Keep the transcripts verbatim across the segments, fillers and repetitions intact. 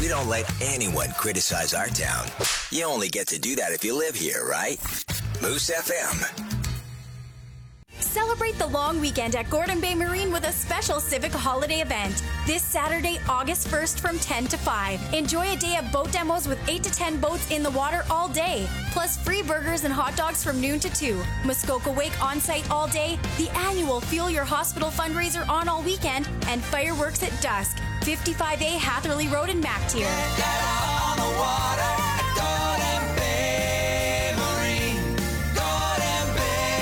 We don't let anyone criticize our town. You only get to do that if you live here, right? Moose F M. Celebrate the long weekend at Gordon Bay Marine with a special Civic holiday event. This Saturday, August first from ten to five. Enjoy a day of boat demos with eight to ten boats in the water all day. Plus free burgers and hot dogs from noon to two. Muskoka Wake on-site all day. The annual Fuel Your Hospital fundraiser on all weekend. And fireworks at dusk. fifty-five A Hatherley Road in Mactier. Get out on the water at Gordon Bay Marine. Gordon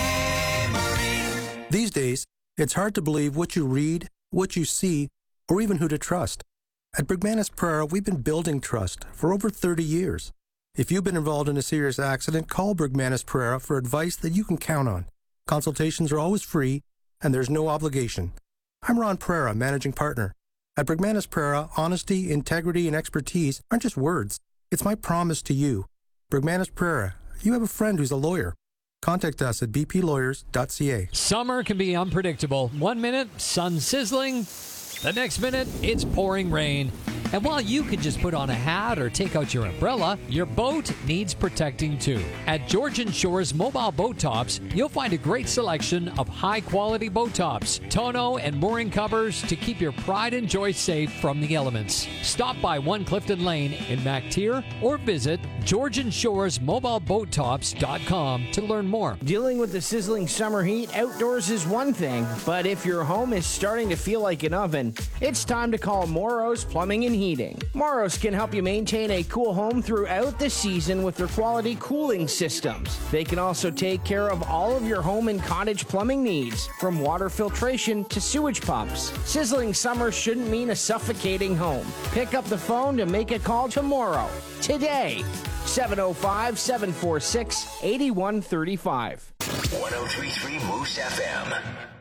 Bay Marine. These days, it's hard to believe what you read, what you see, or even who to trust. At Bergmanis Prera, we've been building trust for over thirty years. If you've been involved in a serious accident, call Bergmanis Prera for advice that you can count on. Consultations are always free, and there's no obligation. I'm Ron Prera, managing partner. At Bergmanis Prera, honesty, integrity, and expertise aren't just words. It's my promise to you. Bergmanis Prera, you have a friend who's a lawyer. Contact us at b p lawyers dot c a. Summer can be unpredictable. One minute, sun sizzling. The next minute, it's pouring rain. And while you can just put on a hat or take out your umbrella, your boat needs protecting too. At Georgian Shores Mobile Boat Tops, you'll find a great selection of high-quality boat tops, tonneau and mooring covers to keep your pride and joy safe from the elements. Stop by One Clifton Lane in Mactier or visit Georgian Shores Mobile Boat Tops dot com to learn more. Dealing with the sizzling summer heat outdoors is one thing, but if your home is starting to feel like an oven, it's time to call Moros Plumbing and Heating. Moros can help you maintain a cool home throughout the season with their quality cooling systems. They can also take care of all of your home and cottage plumbing needs, from water filtration to sewage pumps. Sizzling summer shouldn't mean a suffocating home. Pick up the phone to make a call tomorrow, today. seven oh five, seven four six, eight one three five. one oh three point three Moose F M.